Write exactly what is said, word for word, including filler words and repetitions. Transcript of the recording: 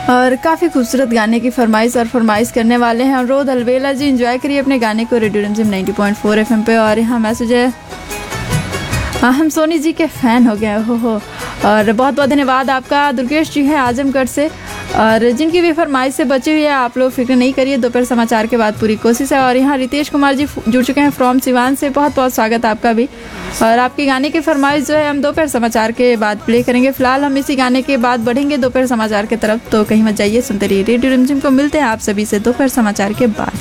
और काफ़ी खूबसूरत गाने की फरमाइश और फरमाइश करने वाले हैं रोद अलवेला जी। एंजॉय करिए अपने गाने को रेडियो रिमझिम नाइंटी पॉइंट फोर एफएम पे। और यहाँ मैसेज है, हाँ हम सोनी जी के फ़ैन हो गए हो हो और बहुत बहुत धन्यवाद आपका। दुर्गेश जी हैं आजमगढ़ से और जिनकी भी फरमाइश से बची हुई है आप लोग फिक्र नहीं करिए, दोपहर समाचार के बाद पूरी कोशिश है। और यहाँ रितेश कुमार जी जुड़ चुके हैं फ्रॉम सिवान से, बहुत बहुत स्वागत आपका भी। और आपके गाने की फरमाइश जो है हम दोपहर समाचार के बाद प्ले करेंगे। फिलहाल हम इसी गाने के बाद बढ़ेंगे दोपहर समाचार की तरफ, तो कहीं मत जाइए, सुनते रहिए रेडियो रिमझिम को। मिलते हैं आप सभी से दोपहर समाचार के बाद।